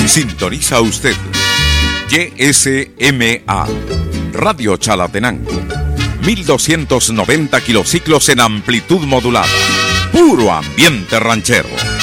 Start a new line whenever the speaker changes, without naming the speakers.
Sintoniza usted YSMA Radio Chalatenango, 1290 kilociclos en amplitud modulada. Puro ambiente ranchero.